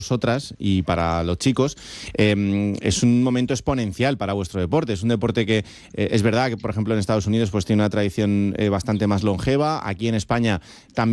vosotras y para los chicos, es un momento exponencial para vuestro deporte. Es un deporte que es verdad que, por ejemplo, en Estados Unidos pues tiene una tradición bastante más longeva. Aquí en España también